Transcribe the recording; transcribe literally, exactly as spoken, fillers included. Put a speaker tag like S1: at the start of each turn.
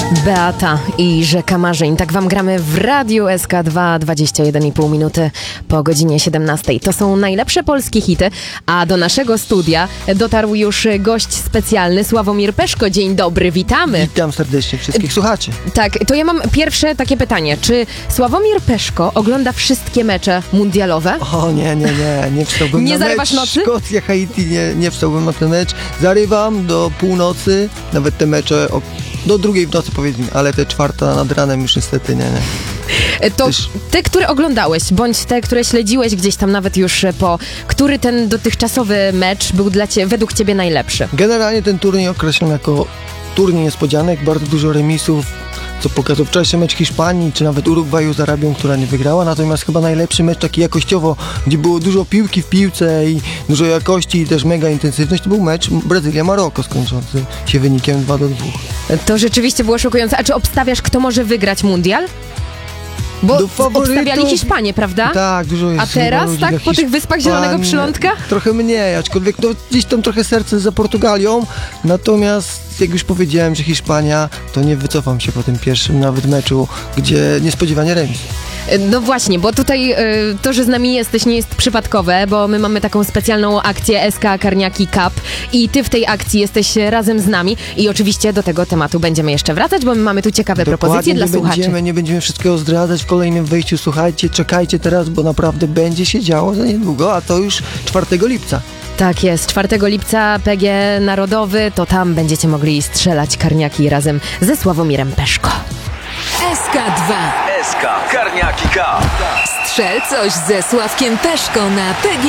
S1: Beata i Rzeka Marzeń. Tak wam gramy w Radiu S K dwa, dwadzieścia jeden i pół minuty po godzinie siedemnastej. To są najlepsze polskie hity, a do naszego studia dotarł już gość specjalny, Sławomir Peszko. Dzień dobry, witamy.
S2: Witam serdecznie wszystkich słuchaczy.
S1: Tak, to ja mam pierwsze takie pytanie. Czy Sławomir Peszko ogląda wszystkie mecze mundialowe?
S2: O nie, nie, nie, nie wstałbym
S1: Nie
S2: na
S1: zarywasz
S2: mecz
S1: nocy?
S2: Szkocja, Haiti, nie, nie wstałbym na ten mecz. Zarywam do północy, nawet te mecze o, do drugiej w nocy powiedzmy, ale te czwarta nad ranem już niestety nie, nie.
S1: To
S2: Też...
S1: te, które oglądałeś, bądź te, które śledziłeś gdzieś tam nawet już po, który ten dotychczasowy mecz był dla ciebie, według ciebie najlepszy?
S2: Generalnie ten turniej określam jako turniej niespodzianek, bardzo dużo remisów, co pokazał wczorajszy mecz Hiszpanii, czy nawet Urugwaju z Arabią, która nie wygrała, natomiast chyba najlepszy mecz taki jakościowo, gdzie było dużo piłki w piłce i dużo jakości i też mega intensywność, to był mecz Brazylia-Maroko skończący się wynikiem dwa do dwóch.
S1: To rzeczywiście było szokujące. A czy obstawiasz, kto może wygrać mundial? Bo
S2: Do faworytów-
S1: obstawiali Hiszpanię, prawda?
S2: Tak, dużo jest.
S1: A teraz,
S2: ludzi
S1: tak,
S2: na
S1: po tych Wyspach Zielonego
S2: Hiszpanię.
S1: Przylądka?
S2: Trochę mniej, aczkolwiek no, gdzieś tam trochę serce za Portugalią, natomiast jak już powiedziałem, że Hiszpania, to nie wycofam się po tym pierwszym nawet meczu, gdzie niespodziewanie remis.
S1: No właśnie, bo tutaj y, to, że z nami jesteś, nie jest przypadkowe, bo my mamy taką specjalną akcję S K Karniaki Cup i ty w tej akcji jesteś razem z nami i oczywiście do tego tematu będziemy jeszcze wracać, bo my mamy tu ciekawe propozycje dla
S2: nie
S1: słuchaczy.
S2: Będziemy, nie będziemy wszystkiego zdradzać w kolejnym wejściu, słuchajcie, czekajcie teraz, bo naprawdę będzie się działo za niedługo, a to już czwartego lipca.
S1: Tak jest, czwartego lipca P G Narodowy, to tam będziecie mogli strzelać karniaki razem ze Sławomirem Peszko.
S3: S K dwa.
S4: S K Karniaki Cup.
S3: Strzel coś ze Sławkiem Peszko na P G